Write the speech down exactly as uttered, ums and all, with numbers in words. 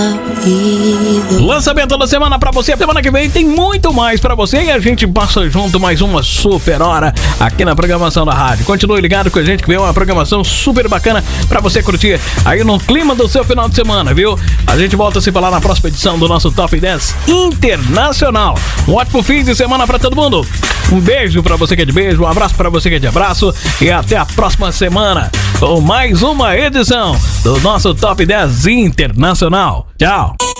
Lançamento da semana pra você. Semana que vem tem muito mais pra você e a gente passa junto mais uma super hora aqui na programação da rádio. Continue ligado com a gente que vem uma programação super bacana pra você curtir aí no clima do seu final de semana, viu? A gente volta a se falar na próxima edição do nosso Top dez Internacional. Um ótimo fim de semana pra todo mundo. Um beijo pra você que é de beijo, um abraço pra você que é de abraço e até a próxima semana com mais uma edição do nosso Top dez Internacional. Tchau!